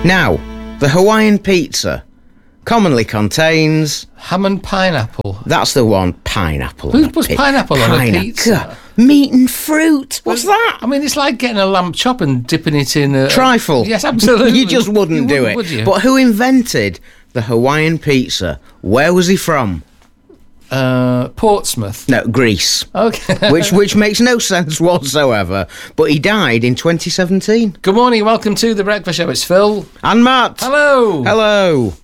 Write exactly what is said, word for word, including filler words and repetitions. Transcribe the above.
Now, the Hawaiian pizza commonly contains... Ham and pineapple. That's the one, pineapple. Who puts pineapple on a pizza? Meat and fruit. What's well, that? I mean, it's like getting a lamb chop and dipping it in a... Trifle. Yes, absolutely. You just wouldn't you do wouldn't, it. Would you? But who invented the Hawaiian pizza? Where was he from? Uh, Portsmouth. No, Greece. Okay. which which makes no sense whatsoever. But he died in twenty seventeen. Good morning, welcome to The Breakfast Show. It's Phil. And Matt. Hello. Hello.